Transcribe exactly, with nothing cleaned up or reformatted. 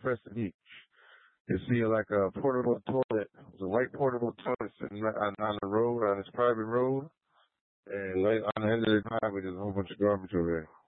Preston Beach. You see like a portable toilet. It's a white portable toilet sitting right on, on the road, on this private road. And right on the end of the driveway, there's a whole bunch of garbage over there.